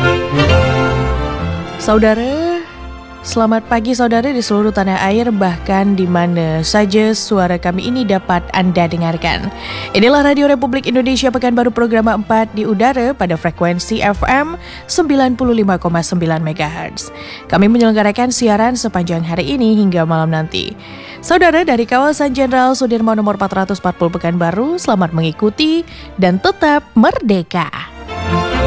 Saudara, selamat pagi saudara di seluruh tanah air, bahkan di mana saja suara kami ini dapat Anda dengarkan. Inilah Radio Republik Indonesia Pekanbaru program 4 di udara pada frekuensi FM 95,9 MHz. Kami menyelenggarakan siaran sepanjang hari ini hingga malam nanti. Saudara, dari kawasan Jenderal Sudirman nomor 440 Pekanbaru, selamat mengikuti dan tetap merdeka.